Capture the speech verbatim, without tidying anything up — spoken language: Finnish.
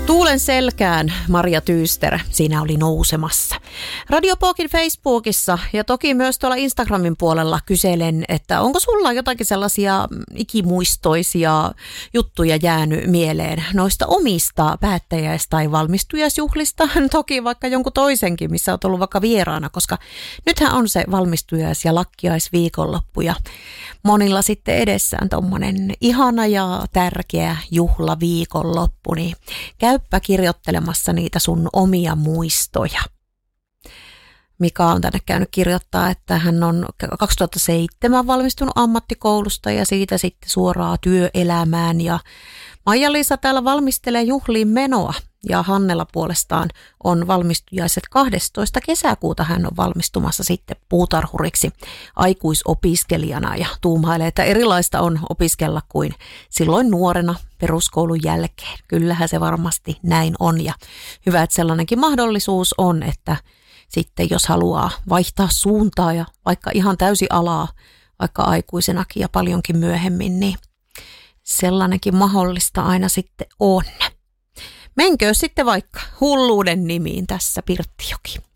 Tuulen selkään Maria Tyyster, siinä oli nousemassa. Radio Pokin Facebookissa ja toki myös tuolla Instagramin puolella kyselen, että onko sulla jotakin sellaisia ikimuistoisia juttuja jäänyt mieleen noista omista päättäjäis- tai valmistujaisjuhlista, toki vaikka jonkun toisenkin, missä olet ollut vaikka vieraana, koska nythän on se valmistujais- ja lakkiaisviikonloppu ja monilla sitten edessään tommonen ihana ja tärkeä juhlaviikonloppu, niin käyppä kirjoittelemassa niitä sun omia muistoja. Mika on tänne käynyt kirjoittaa, että hän on kaksituhattaseitsemän valmistunut ammattikoulusta ja siitä sitten suoraan työelämään. Ja Maija-Liisa täällä valmistelee juhliin menoa ja Hannella puolestaan on valmistujaiset kahdestoista kesäkuuta. Hän on valmistumassa sitten puutarhuriksi aikuisopiskelijana ja tuumailee, että erilaista on opiskella kuin silloin nuorena peruskoulun jälkeen. Kyllähän se varmasti näin on ja hyvä, että sellainenkin mahdollisuus on, että sitten jos haluaa vaihtaa suuntaa ja vaikka ihan täysi alaa, vaikka aikuisenakin ja paljonkin myöhemmin, niin sellainenkin mahdollista aina sitten on. Menkö sitten vaikka hulluuden nimiin tässä Pirttijoki.